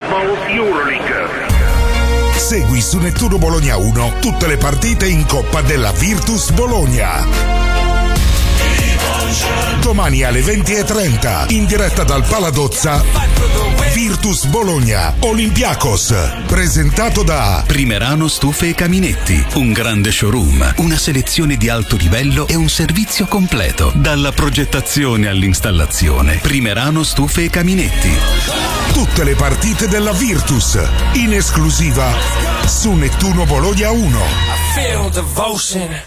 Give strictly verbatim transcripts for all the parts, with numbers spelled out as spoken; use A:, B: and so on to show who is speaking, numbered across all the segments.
A: About Euroleague.
B: Segui su Nettuno Bologna uno tutte le partite in Coppa della Virtus Bologna. Domani alle venti e trenta, in diretta dal Paladozza, Virtus Bologna Olympiacos, presentato da
C: Primerano Stufe e Caminetti, un grande showroom, una selezione di alto livello e un servizio completo, dalla progettazione all'installazione. Primerano Stufe e Caminetti.
B: Tutte le partite della Virtus, in esclusiva su Nettuno Bologna uno.
D: I feel devotion.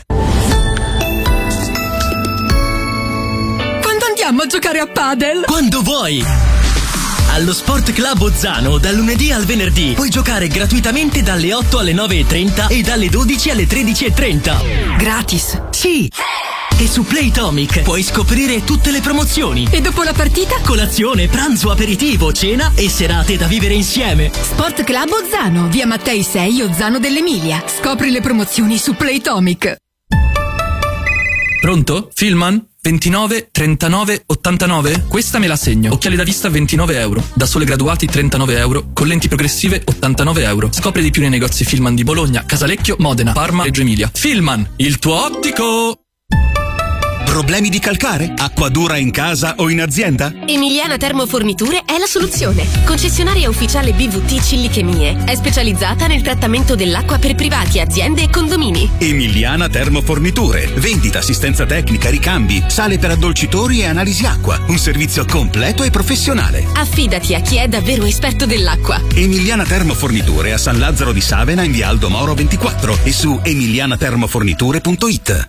E: Andiamo a giocare a padel?
F: Quando vuoi! Allo Sport Club Ozzano, dal lunedì al venerdì, puoi giocare gratuitamente dalle otto alle nove e trenta e dalle dodici alle tredici e trenta.
E: Gratis?
F: Sì! E su Playtomic puoi scoprire tutte le promozioni.
E: E dopo la partita?
F: Colazione, pranzo, aperitivo, cena e serate da vivere insieme.
E: Sport Club Ozzano, via Mattei sei, Ozzano dell'Emilia. Scopri le promozioni su Playtomic.
G: Pronto? Filman? ventinove trentanove ottantanove? Questa me la segno. Occhiali da vista ventinove euro. Da sole graduati trentanove euro. Con lenti progressive ottantanove euro. Scopri di più nei negozi Filman di Bologna, Casalecchio, Modena, Parma, Reggio Emilia. Filman, il tuo ottico!
C: Problemi di calcare? Acqua dura in casa o in azienda?
H: Emiliana Termoforniture è la soluzione. Concessionaria ufficiale B V T Cillichemie. È specializzata nel trattamento dell'acqua per privati, aziende e condomini.
C: Emiliana Termoforniture. Vendita, assistenza tecnica, ricambi, sale per addolcitori e analisi acqua. Un servizio completo e professionale.
H: Affidati a chi è davvero esperto dell'acqua.
C: Emiliana Termoforniture a San Lazzaro di Savena in via Aldo Moro ventiquattro e su emiliana termoforniture punto it.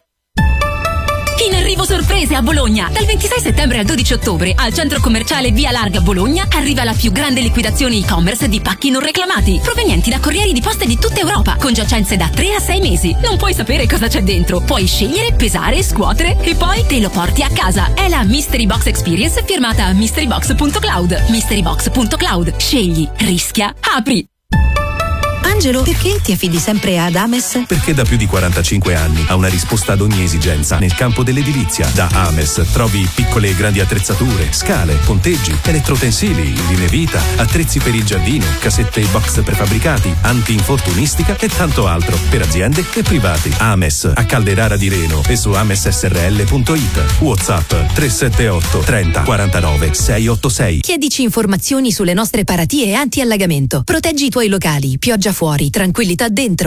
I: In arrivo sorprese a Bologna. Dal ventisei settembre al dodici ottobre al centro commerciale Via Larga Bologna arriva la più grande liquidazione e-commerce di pacchi non reclamati, provenienti da corrieri di poste di tutta Europa, con giacenze da tre a sei mesi. Non puoi sapere cosa c'è dentro, puoi scegliere, pesare, scuotere e poi te lo porti a casa. È la Mystery Box Experience firmata mystery box punto cloud. mystery box punto cloud. Scegli, rischia, apri.
J: Angelo, perché ti affidi sempre ad Ames?
K: Perché da più di quarantacinque anni ha una risposta ad ogni esigenza nel campo dell'edilizia. Da Ames trovi piccole e grandi attrezzature, scale, ponteggi, elettrotensili, linee vita, attrezzi per il giardino, casette e box prefabbricati, anti-infortunistica e tanto altro per aziende e privati. Ames a Calderara di Reno e su ames s r l punto it. WhatsApp tre sette otto trenta quarantanove seicentottantasei.
J: Chiedici informazioni sulle nostre paratie anti-allagamento. Proteggi i tuoi locali, pioggia fuori, tranquillità dentro.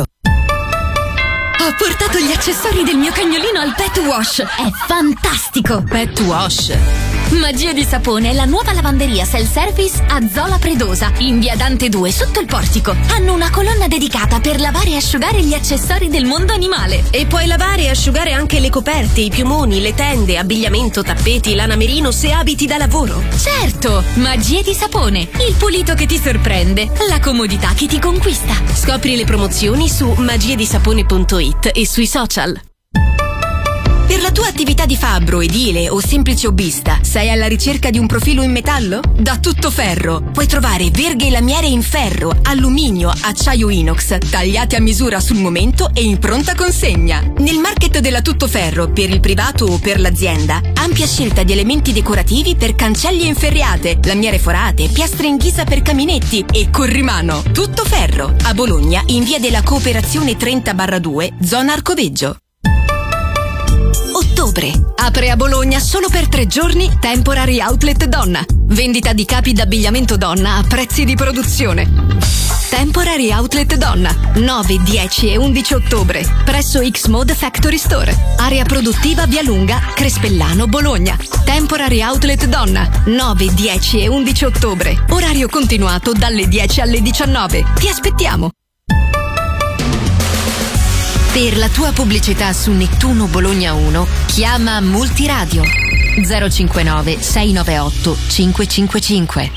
I: Ho portato gli accessori del mio cagnolino al Pet Wash. È fantastico.
H: Pet Wash.
I: Magia di sapone è la nuova lavanderia self-service a Zola Predosa, in via Dante due, sotto il portico. Hanno una colonna dedicata per lavare e asciugare gli accessori del mondo animale.
H: E puoi lavare e asciugare anche le coperte, i piumoni, le tende, abbigliamento, tappeti, lana merino se abiti da lavoro.
I: Certo, magia di sapone. Il pulito che ti sorprende, la comodità che ti conquista.
H: Scopri le promozioni su magie di sapone punto it e sui social. Per la tua attività di fabbro, edile o semplice hobbista, sei alla ricerca di un profilo in metallo? Da Tuttoferro puoi trovare verghe e lamiere in ferro, alluminio, acciaio inox, tagliate a misura sul momento e in pronta consegna. Nel market della Tuttoferro, per il privato o per l'azienda, ampia scelta di elementi decorativi per cancelli e inferriate, lamiere forate, piastre in ghisa per caminetti e corrimano. Tuttoferro, a Bologna, in via della Cooperazione trenta barra due, zona Arcoveggio. Ottobre. Apre a Bologna solo per tre giorni Temporary Outlet Donna. Vendita di capi d'abbigliamento donna a prezzi di produzione. Temporary Outlet Donna, nove, dieci e undici ottobre, presso X-Mode Factory Store. Area produttiva Via Lunga, Crespellano, Bologna. Temporary Outlet Donna, nove, dieci e undici ottobre. Orario continuato dalle dieci alle diciannove. Ti aspettiamo! Per la tua pubblicità su Nettuno Bologna uno, chiama Multiradio zero cinquantanove sei novantaotto cinquecentocinquantacinque.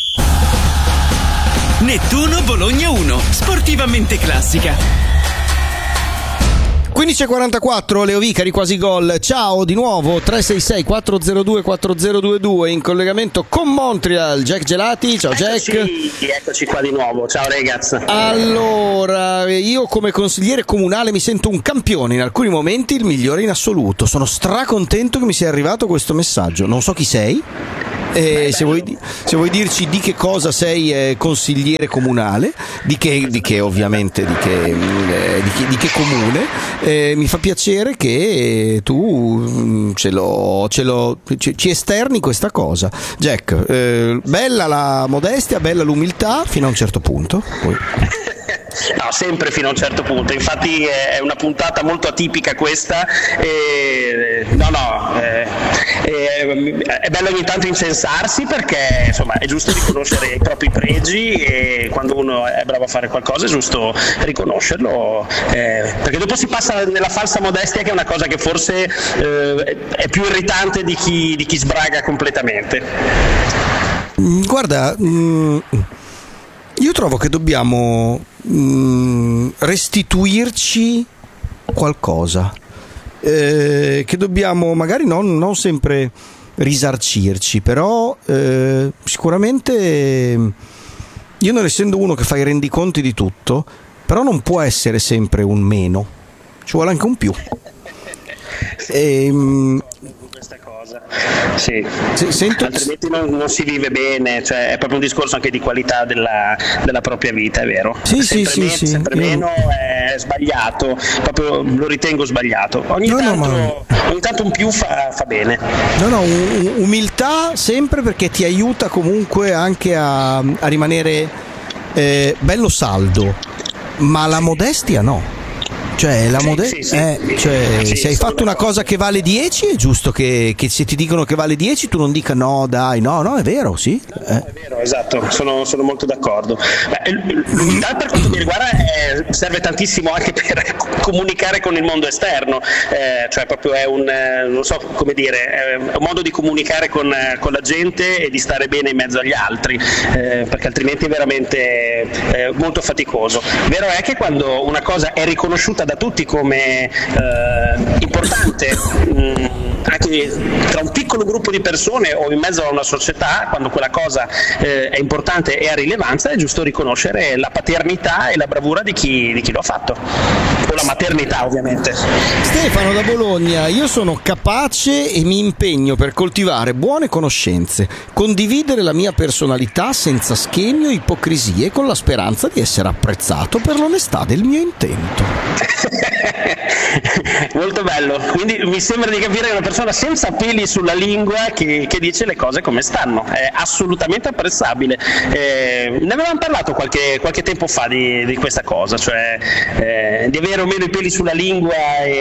F: Nettuno Bologna uno, sportivamente classica.
L: quindici e quarantaquattro, Leo Vicari, quasi gol. Ciao di nuovo, tre sei sei quattro zero due quattro zero due due in collegamento con Montreal. Jack Gelati, ciao Jack.
M: Eccoci, eccoci qua di nuovo, ciao ragazzi.
L: Allora, io come consigliere comunale mi sento un campione, in alcuni momenti il migliore in assoluto. Sono stracontento che mi sia arrivato questo messaggio. Non so chi sei. Eh, se, vuoi, se vuoi dirci di che cosa sei eh, consigliere comunale, di che, di che ovviamente, di che, eh, di che, di che comune, eh, mi fa piacere che tu ce lo, ce lo, ci, ci esterni questa cosa. Jack, eh, bella la modestia, bella l'umiltà fino a un certo punto. Poi.
M: No, sempre fino a un certo punto, infatti è una puntata molto atipica questa e, no no è, è bello ogni tanto incensarsi perché insomma è giusto riconoscere i propri pregi e quando uno è bravo a fare qualcosa è giusto riconoscerlo, eh, perché dopo si passa nella falsa modestia, che è una cosa che forse eh, è più irritante di chi, di chi sbraga completamente.
L: Guarda, mh, io trovo che dobbiamo mh, restituirci qualcosa, eh, che dobbiamo magari non, non sempre risarcirci, però eh, sicuramente io, non essendo uno che fa i rendiconti di tutto, però non può essere sempre un meno, ci vuole anche un più. E, mh,
M: Sì,
L: Sento...
M: altrimenti non, non si vive bene, cioè è proprio un discorso anche di qualità della, della propria vita, è vero?
L: Sì,
M: sempre
L: sì,
M: meno,
L: sì,
M: sempre
L: sì.
M: meno è sbagliato, proprio lo ritengo sbagliato. Ogni,
L: no,
M: tanto,
L: no, ma...
M: ogni tanto un più fa, fa bene.
L: No, no, um, umiltà sempre, perché ti aiuta comunque anche a, a rimanere eh, bello saldo, ma la modestia no. Cioè, la mode-
M: sì, sì,
L: eh,
M: sì.
L: cioè
M: Sì,
L: se hai fatto una cosa che vale dieci, è giusto che, che se ti dicono che vale dieci tu non dica no, dai, no, no, è vero, sì. Eh.
M: È vero, esatto, sono, sono molto d'accordo. Beh, l'umiltà per quanto mi riguarda è, serve tantissimo anche per comunicare con il mondo esterno, eh, cioè proprio è un, non so come dire, è un modo di comunicare con, con la gente e di stare bene in mezzo agli altri, eh, perché altrimenti è veramente eh, molto faticoso. Vero è che quando una cosa è riconosciuta da tutti come eh, importante, mh, anche tra un piccolo gruppo di persone o in mezzo a una società, quando quella cosa eh, è importante e ha rilevanza, è giusto riconoscere la paternità e la bravura di chi, di chi lo ha fatto, o la maternità ovviamente.
L: Stefano da Bologna: io sono capace e mi impegno per coltivare buone conoscenze, condividere la mia personalità senza schemi o ipocrisie, con la speranza di essere apprezzato per l'onestà del mio intento.
M: Molto bello, quindi mi sembra di capire che è una persona senza peli sulla lingua che, che dice le cose come stanno, è assolutamente apprezzabile. Eh, ne avevamo parlato qualche, qualche tempo fa di, di questa cosa, cioè eh, di avere o meno i peli sulla lingua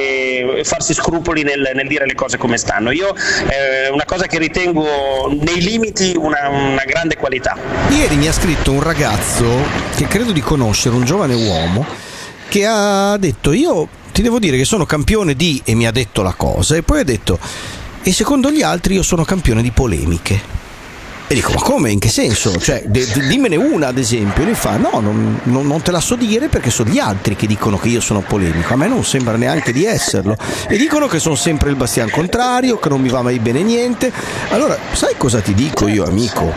M: e farsi scrupoli nel, nel dire le cose come stanno. Io è eh, una cosa che ritengo nei limiti una, una grande qualità.
L: Ieri mi ha scritto un ragazzo che credo di conoscere, un giovane uomo, che ha detto: io ti devo dire che sono campione di, e mi ha detto la cosa, e poi ha detto: e secondo gli altri io sono campione di polemiche. E dico: ma come, in che senso? Cioè, de, de, dimmene una ad esempio. E lui fa: no, non, non, non te la so dire perché sono gli altri che dicono che io sono polemico, a me non sembra neanche di esserlo, e dicono che sono sempre il bastian contrario, che non mi va mai bene niente. Allora, sai cosa ti dico io, amico?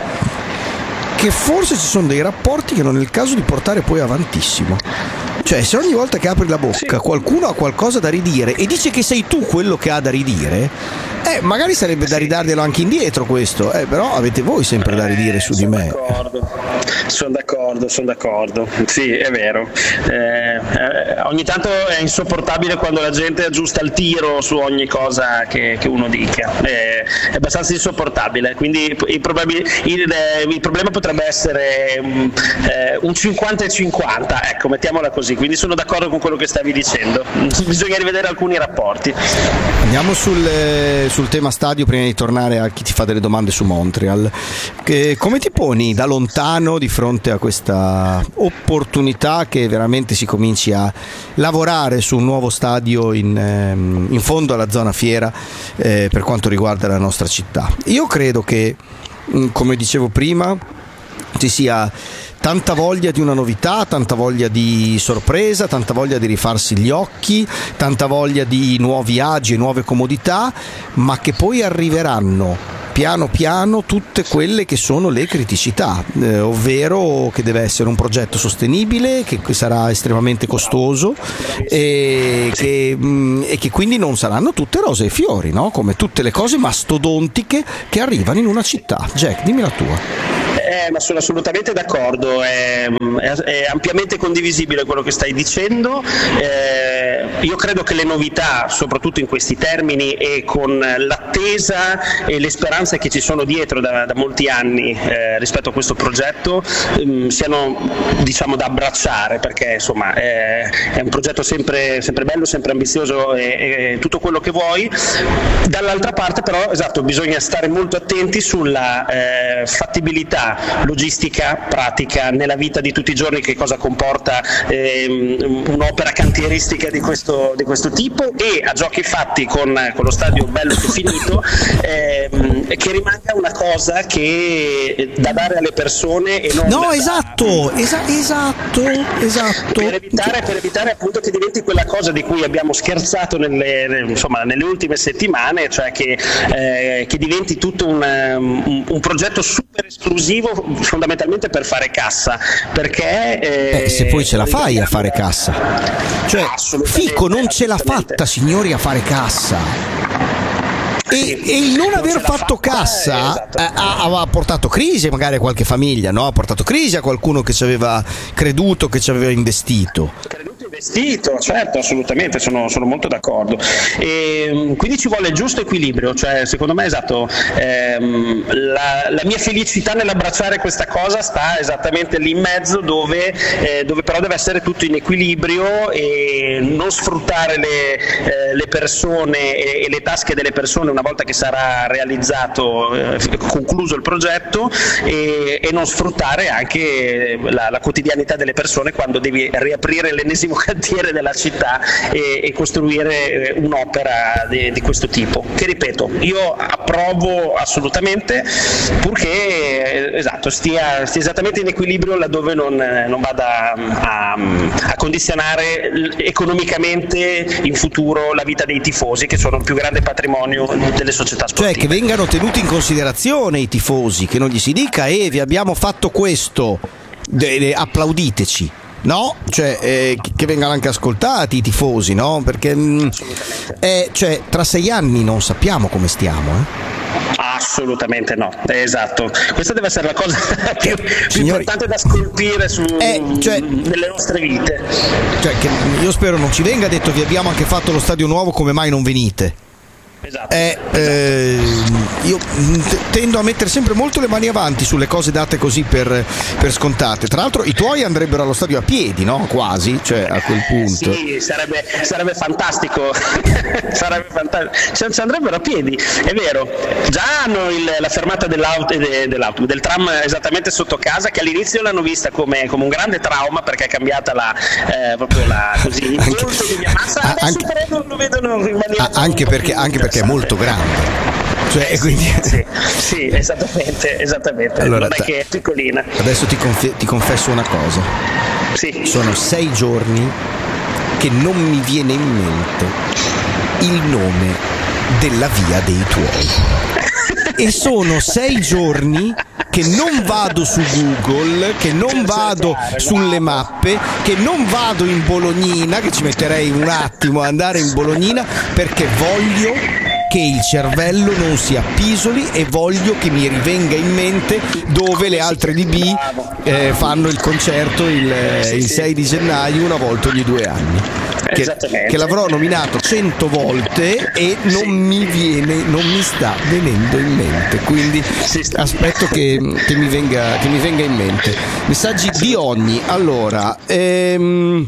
L: Che forse ci sono dei rapporti che non è il caso di portare poi avantissimo. Cioè, se ogni volta che apri la bocca qualcuno ha qualcosa da ridire e dice che sei tu quello che ha da ridire, eh, magari sarebbe da ridarglielo anche indietro questo, eh, però avete voi sempre da ridire su di me.
M: Sono d'accordo, sono d'accordo, sì, è vero. Eh, eh, ogni tanto è insopportabile quando la gente aggiusta il tiro su ogni cosa che, che uno dica, eh, è abbastanza insopportabile, quindi il, probab- il, il problema potrebbe essere um, eh, un cinquanta e cinquanta, ecco, mettiamola così, quindi sono d'accordo con quello che stavi dicendo, bisogna rivedere alcuni rapporti.
L: Andiamo sul, eh, sul tema stadio prima di tornare a chi ti fa delle domande su Montreal. Che, come ti poni da lontano di fronte a questa opportunità che veramente si cominci a lavorare su un nuovo stadio in, ehm, in fondo alla zona fiera eh, per quanto riguarda la nostra città? Io credo che, come dicevo prima, ci sia tanta voglia di una novità, tanta voglia di sorpresa, tanta voglia di rifarsi gli occhi, tanta voglia di nuovi agi e nuove comodità, ma che poi arriveranno piano piano tutte quelle che sono le criticità, eh, ovvero che deve essere un progetto sostenibile, che, che sarà estremamente costoso e che, mh, e che quindi non saranno tutte rose e fiori, no? Come tutte le cose mastodontiche che arrivano in una città. Jack, dimmi la tua.
M: Eh, ma sono assolutamente d'accordo, è, è, è ampiamente condivisibile quello che stai dicendo. Eh, io credo che le novità, soprattutto in questi termini e con l'attesa e le speranze che ci sono dietro da, da molti anni eh, rispetto a questo progetto, ehm, siano, diciamo, da abbracciare, perché insomma è, è un progetto sempre, sempre bello, sempre ambizioso e, e tutto quello che vuoi. Dall'altra parte però, esatto, bisogna stare molto attenti sulla eh, fattibilità logistica, pratica, nella vita di tutti i giorni, che cosa comporta ehm, un'opera cantieristica di questo, di questo tipo, e a giochi fatti con, con lo stadio bello e finito, ehm, che rimanga una cosa che da dare alle persone e non
L: no
M: da...
L: esatto esa- esatto esatto
M: per evitare, per evitare appunto che diventi quella cosa di cui abbiamo scherzato nelle, insomma, nelle ultime settimane, cioè che, eh, che diventi tutto un, un, un progetto super esclusivo fondamentalmente per fare cassa, perché eh,
L: eh, se poi ce la fai a fare cassa, cioè Fico non ce l'ha fatta, signori, a fare cassa. E, e il non aver fatto cassa
M: esatto.
L: ha, ha portato crisi magari a qualche famiglia, no? Ha portato crisi a qualcuno che ci aveva creduto, che ci aveva investito.
M: Investito, certo, assolutamente, sono, sono molto d'accordo. E, quindi ci vuole il giusto equilibrio, cioè secondo me, esatto, ehm, la, la mia felicità nell'abbracciare questa cosa sta esattamente lì in mezzo, dove, eh, dove però deve essere tutto in equilibrio e non sfruttare le, eh, le persone e, e le tasche delle persone una volta che sarà realizzato, eh, concluso il progetto, e, e non sfruttare anche la, la quotidianità delle persone quando devi riaprire l'ennesimo cantiere della città e, e costruire un'opera di, di questo tipo, che ripeto, io approvo assolutamente, purché esatto, stia, stia esattamente in equilibrio laddove non, non vada a, a condizionare economicamente in futuro la vita dei tifosi, che sono il più grande patrimonio delle società sportive.
L: Cioè che vengano tenuti in considerazione i tifosi, che non gli si dica eh vi abbiamo fatto questo, de- de- applauditeci. No, cioè eh, che vengano anche ascoltati i tifosi, no? Perché mh, eh, cioè, tra sei anni non sappiamo come stiamo, eh?
M: Assolutamente no, esatto. Questa deve essere la cosa più, più
L: Signori,
M: importante da scolpire su,
L: eh, cioè,
M: nelle nostre vite.
L: Cioè, che io spero non ci venga detto vi abbiamo anche fatto lo stadio nuovo, come mai non venite?
M: Esatto.
L: Eh, eh, io tendo a mettere sempre molto le mani avanti sulle cose date così per, per scontate. Tra l'altro i tuoi andrebbero allo stadio a piedi, no? Quasi, cioè a quel punto.
M: Sì, sarebbe, sarebbe fantastico. sarebbe fantastico. Ci andrebbero a piedi, è vero. Già hanno il, la fermata dell'auto, dell'auto, del tram esattamente sotto casa, che all'inizio l'hanno vista come, come un grande trauma, perché è cambiata la, eh, proprio la, così, il
L: anche,
M: volto di via Massa. Adesso
L: anche,
M: però lo vedono in maniera
L: anche perché, anche perché è molto grande, cioè,
M: eh,
L: quindi...
M: sì, sì, sì, esattamente, esattamente.
L: Allora,
M: non è che è piccolina.
L: Adesso ti, conf- ti confesso una cosa.
M: Sì.
L: Sono sei giorni che non mi viene in mente il nome della via dei tuoi. E sono sei giorni che non vado su Google, che non vado sulle mappe, che non vado in Bolognina, che ci metterei un attimo ad andare in Bolognina, perché voglio che il cervello non si appisoli e voglio che mi rivenga in mente dove le altre D B eh, fanno il concerto il, il sei di gennaio una volta ogni due anni. Che, che l'avrò nominato cento volte e non mi viene, non mi sta venendo in mente, quindi aspetto che, che, mi venga, che mi venga in mente. Messaggi di ogni. Allora, ehm,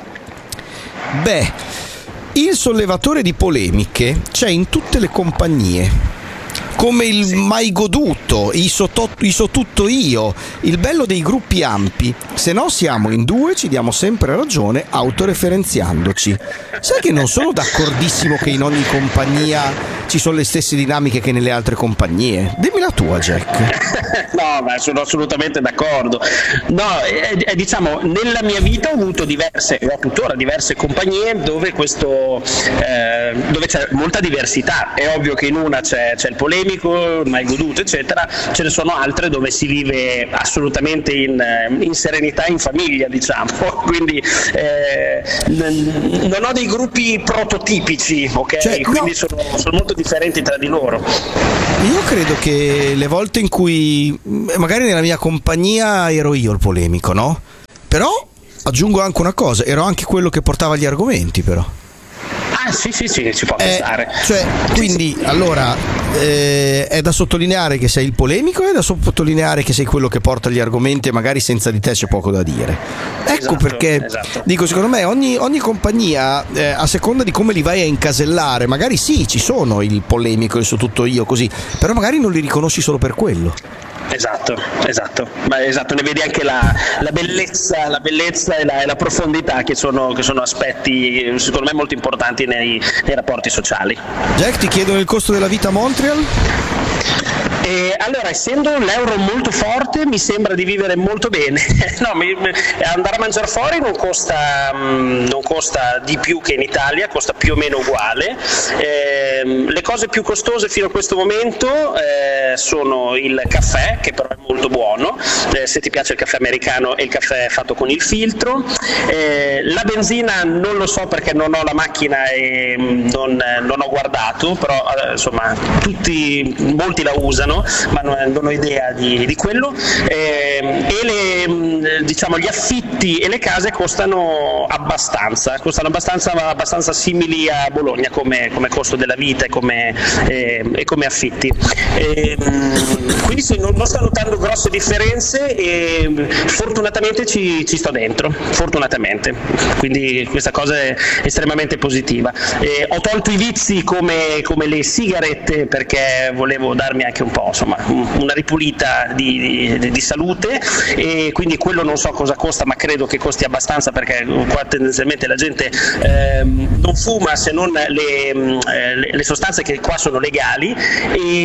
L: beh, il sollevatore di polemiche c'è in tutte le compagnie, come il sì. mai goduto, i so, to, i so tutto io, il bello dei gruppi ampi. Se no siamo in due, ci diamo sempre ragione autoreferenziandoci. Sai che non sono d'accordissimo che in ogni compagnia ci sono le stesse dinamiche che nelle altre compagnie? Dimmi la tua, Jack.
M: No, ma sono assolutamente d'accordo. No, eh, eh, diciamo, nella mia vita ho avuto diverse, ho tuttora diverse compagnie dove questo, eh, dove c'è molta diversità. È ovvio che in una c'è, c'è il polemico, polemico, mai goduto eccetera, ce ne sono altre dove si vive assolutamente in, in serenità, in famiglia, diciamo. Quindi eh, n- non ho dei gruppi prototipici, ok?
L: Cioè,
M: quindi
L: no.
M: sono, sono molto differenti tra di loro.
L: Io credo che le volte in cui magari nella mia compagnia ero io il polemico, no? Però aggiungo anche una cosa, ero anche quello che portava gli argomenti, però.
M: Ah sì sì sì, ci può
L: Eh,
M: stare.
L: cioè, quindi allora eh, è da sottolineare che sei il polemico e è da sottolineare che sei quello che porta gli argomenti e magari senza di te c'è poco da dire. Ecco
M: Esatto,
L: perché
M: esatto.
L: dico, secondo me ogni, ogni compagnia eh, a seconda di come li vai a incasellare, magari sì, ci sono il polemico, il so tutto io così, però magari non li riconosci solo per quello.
M: Esatto, esatto, ma esatto, ne vedi anche la, la bellezza, la bellezza e la, e la profondità che sono, che sono aspetti secondo me molto importanti nei, nei rapporti sociali.
L: Jack, ti chiedono il costo della vita a Montreal?
M: E allora, essendo l'euro molto forte, mi sembra di vivere molto bene. No, mi, mi, andare a mangiare fuori non costa, mh, non costa di più che in Italia, costa più o meno uguale. Eh, le cose più costose fino a questo momento eh, sono il caffè, che però è molto buono, eh, se ti piace il caffè americano e il caffè fatto con il filtro. Eh, la benzina non lo so perché non ho la macchina e mh, non, non ho guardato, però eh, insomma tutti, molti la usano, ma non, non ho idea di, di quello. Eh, e le, diciamo, gli affitti e le case costano abbastanza, costano abbastanza, abbastanza simili a Bologna come, come costo della vita e come, eh, e come affitti. Eh, quindi sì, non, non sto notando grosse differenze e fortunatamente ci, ci sto dentro, fortunatamente. Quindi questa cosa è estremamente positiva. Eh, ho tolto i vizi come, come le sigarette perché volevo darmi anche un po', insomma, una ripulita di, di, di salute, e quindi quello non so cosa costa, ma credo che costi abbastanza perché qua tendenzialmente la gente eh, non fuma se non le, le, le sostanze che qua sono legali, e,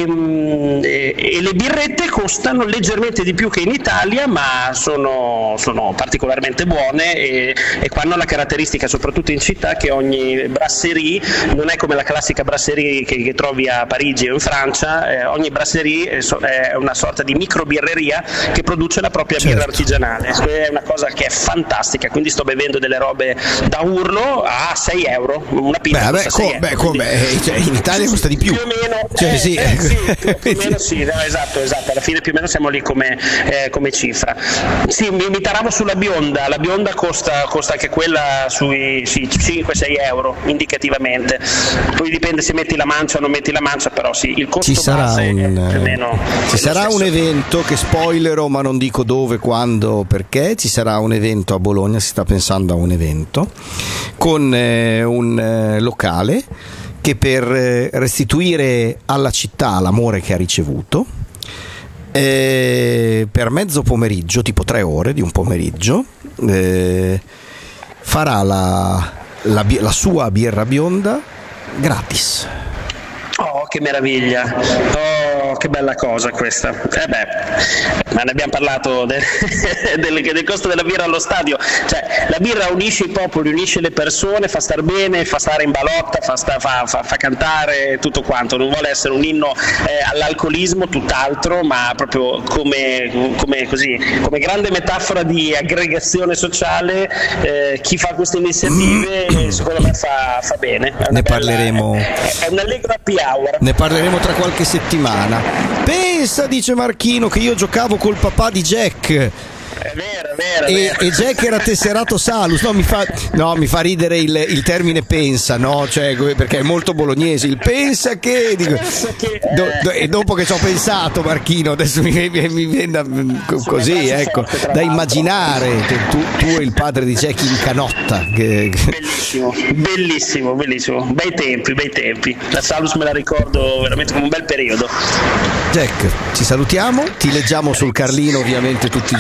M: e le birrette costano leggermente di più che in Italia, ma sono, sono particolarmente buone, e, e qua hanno la caratteristica, soprattutto in città, che ogni brasserie non è come la classica brasserie che, che trovi a Parigi o in Francia. Eh, ogni brasserie è una sorta di microbirreria che produce la propria
L: certo.
M: birra artigianale. È una cosa che è fantastica, quindi sto bevendo delle robe da urlo a sei euro, una pinta
L: beh,
M: costa
L: beh,
M: sei
L: co- beh,
M: euro,
L: come,
M: quindi...
L: cioè, in Italia costa di più,
M: più o meno,
L: cioè,
M: eh,
L: sì.
M: Eh, sì, più, più o meno sì, no, esatto, esatto, alla fine più o meno siamo lì come, eh, come cifra. Sì, mi, mi taravo sulla bionda, la bionda costa, costa anche quella sui sì, cinque sei euro indicativamente, poi dipende se metti la mancia o non metti la mancia, però sì, il costo
L: Ci sarà
M: base
L: un,
M: è più o meno
L: ci sarà
M: stesso.
L: un evento che spoilerò, ma non dico dove, quando, perché. Ci sarà un evento a Bologna, si sta pensando a un evento con eh, un eh, locale che per eh, restituire alla città l'amore che ha ricevuto, eh, per mezzo pomeriggio, tipo tre ore di un pomeriggio, eh, farà la, la, la sua birra bionda gratis.
M: Oh, che meraviglia! Oh, che bella cosa questa! Eh beh, ma ne abbiamo parlato del, del, del costo della birra allo stadio. Cioè, la birra unisce i popoli, unisce le persone, fa star bene, fa stare in balotta, fa, sta, fa, fa, fa cantare tutto quanto. Non vuole essere un inno eh, all'alcolismo, tutt'altro, ma proprio come, come, così, come grande metafora di aggregazione sociale. Eh, chi fa queste iniziative mm. secondo me fa, fa bene. È
L: Ne
M: bella,
L: parleremo.
M: È, è un allegro happy hour.
L: Ne parleremo tra qualche settimana. Pensa, dice Marchino, che io giocavo col papà di Jack.
M: È vero, è vero, è
L: E,
M: vero.
L: e Jack era tesserato Salus. No, mi fa, no, mi fa ridere il, il termine pensa, no? Cioè, perché è molto bolognese. Il pensa che. Dico, do, do, e dopo che ci ho pensato, Marchino, adesso mi, mi, mi viene così, ecco, da immaginare che tu, tu e il padre di Jack in canotta. Che,
M: Bellissimo, bellissimo, bellissimo. Bei tempi, bei tempi. La Salus me la ricordo veramente come un bel periodo.
L: Jack, ci salutiamo, ti leggiamo sul Carlino ovviamente tutti i giorni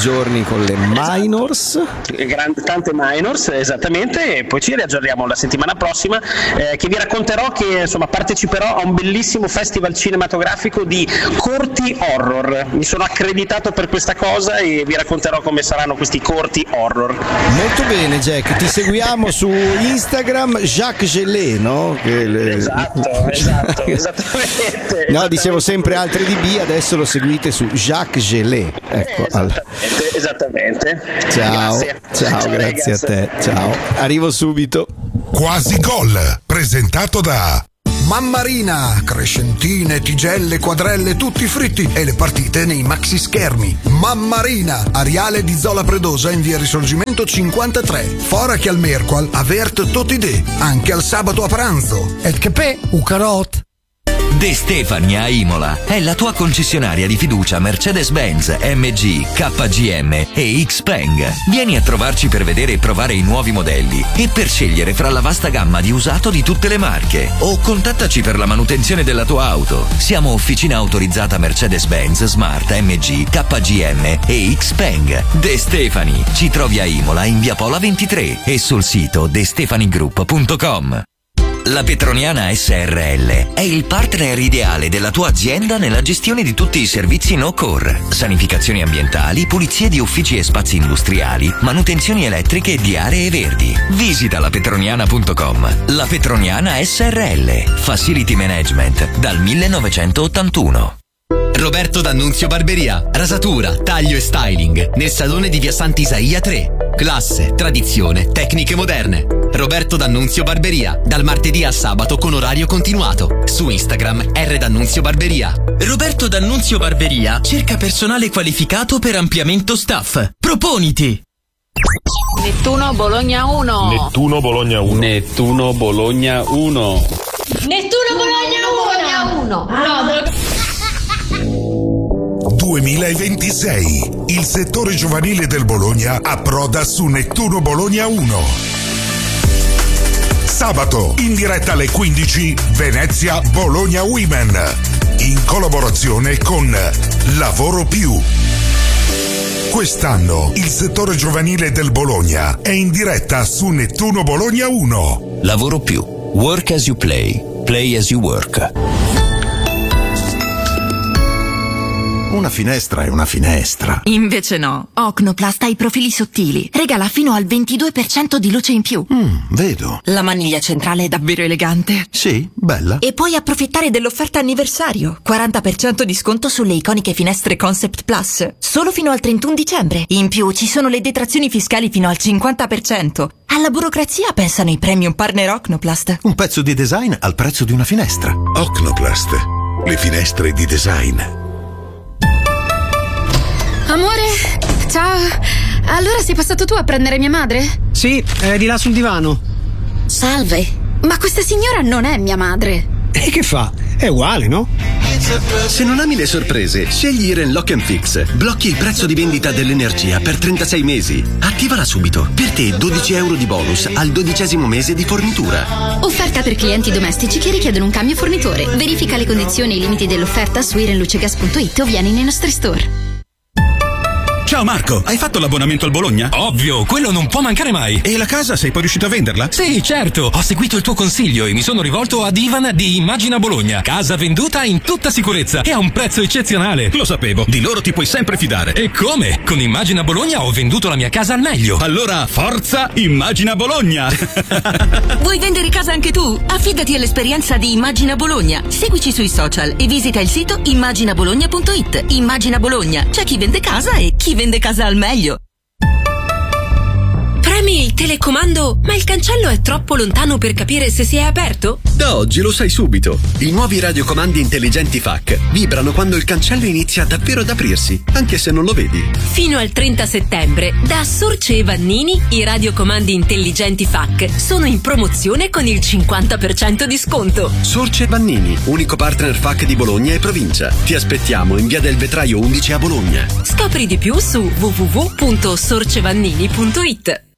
L: con le minors.
M: Grande, tante minors, esattamente, e poi ci riaggiorniamo la settimana prossima, eh, che vi racconterò che insomma parteciperò a un bellissimo festival cinematografico di corti horror. Mi sono accreditato per questa cosa e vi racconterò come saranno questi corti horror.
L: Molto bene, Jack, ti seguiamo su Instagram, Jacques Gelé, no? Che le...
M: Esatto, esatto, esattamente.
L: No, dicevo sempre altre di B, adesso lo seguite su Jacques Gelé. Ecco,
M: esattamente, esattamente.
L: Ciao,
M: Grazie.
L: ciao,
M: Ciao,
L: grazie
M: ragazzi.
L: a te. Ciao, arrivo subito.
B: Quasi Gol, presentato da
A: Mammarina, crescentine, tigelle, quadrelle, tutti fritti e le partite nei maxi schermi. Mammarina, Ariale di Zola Predosa in via Risorgimento cinquantatré. Fora che al Merqual, avert tutti de, anche al sabato a pranzo.
N: Et che pe, u carot.
O: De Stefani a Imola è la tua concessionaria di fiducia Mercedes-Benz, M G, K G M e Xpeng. Vieni a trovarci per vedere e provare i nuovi modelli e per scegliere fra la vasta gamma di usato di tutte le marche. O contattaci per la manutenzione della tua auto. Siamo officina autorizzata Mercedes-Benz, Smart, M G, K G M e Xpeng. De Stefani. Ci trovi a Imola in via Pola ventitré e sul sito de stefani group punto com. La Petroniana S R L è il partner ideale della tua azienda nella gestione di tutti i servizi no-core, sanificazioni ambientali, pulizie di uffici e spazi industriali, manutenzioni elettriche e di aree verdi. Visita la petroniana punto com. La Petroniana S R L, Facility Management dal millenovecentottantuno.
P: Roberto D'Annunzio Barberia, rasatura, taglio e styling nel salone di via Sant'Isaia tre. Classe, tradizione, tecniche moderne. Roberto D'Annunzio Barberia, dal martedì al sabato con orario continuato. Su Instagram R D'Annunzio Barberia.
F: Roberto D'Annunzio Barberia cerca personale qualificato per ampliamento staff. Proponiti!
Q: Nettuno Bologna uno.
R: Nettuno Bologna uno. Nettuno Bologna uno.
Q: Nettuno Bologna uno. No,
B: duemilaventisei. Il settore giovanile del Bologna approda su Nettuno Bologna uno. Sabato, in diretta alle quindici, Venezia Bologna Women, in collaborazione con Lavoro Più. Quest'anno il settore giovanile del Bologna è in diretta su Nettuno Bologna uno.
O: Lavoro Più. Work as you play. Play as you work.
S: Una finestra è una finestra.
T: Invece no. Ocnoplast ha i profili sottili. Regala fino al ventidue per cento di luce in più.
S: Mm, vedo.
T: La maniglia centrale è davvero elegante.
S: Sì, bella.
T: E puoi approfittare dell'offerta anniversario. quaranta per cento di sconto sulle iconiche finestre Concept Plus. Solo fino al trentuno dicembre. In più ci sono le detrazioni fiscali fino al cinquanta per cento. Alla burocrazia pensano i premium partner Ocnoplast.
S: Un pezzo di design al prezzo di una finestra.
B: Ocnoplast. Le finestre di design.
E: Amore, ciao. Allora sei passato tu a prendere mia madre?
N: Sì, è di là sul divano.
E: Salve. Ma questa signora non è mia madre.
N: E che fa? È uguale, no?
U: Se non ami le sorprese, scegli Iren Lock and Fix. Blocchi il prezzo di vendita dell'energia per trentasei mesi. Attivala subito. Per te dodici euro di bonus al dodicesimo mese di fornitura.
E: Offerta per clienti domestici che richiedono un cambio fornitore. Verifica le condizioni e i limiti dell'offerta su irenlucegas punto it o vieni nei nostri store.
C: Ciao Marco, hai fatto l'abbonamento al Bologna?
V: Ovvio, quello non può mancare mai.
C: E la casa sei poi riuscito a venderla?
V: Sì, certo, ho seguito il tuo consiglio e mi sono rivolto ad Ivan di Immagina Bologna. Casa venduta in tutta sicurezza e a un prezzo eccezionale.
C: Lo sapevo, di loro ti puoi sempre fidare.
V: E come? Con Immagina Bologna ho venduto la mia casa al meglio.
C: Allora, forza Immagina Bologna!
I: Vuoi vendere casa anche tu? Affidati all'esperienza di Immagina Bologna. Seguici sui social e visita il sito immagina bologna punto it. Immagina Bologna. C'è chi vende casa e chi vende casa al meglio. Premi il telecomando, ma il cancello è troppo lontano per capire se si è aperto?
U: Da oggi lo sai subito. I nuovi radiocomandi intelligenti F A C vibrano quando il cancello inizia davvero ad aprirsi, anche se non lo vedi.
I: Fino al trenta settembre, da Sorce e Vannini, i radiocomandi intelligenti F A C sono in promozione con il cinquanta per cento di sconto.
U: Sorce e Vannini, unico partner F A C di Bologna e provincia. Ti aspettiamo in via del Vetraio undici a Bologna.
I: Scopri di più su w w w punto sorcevannini punto it.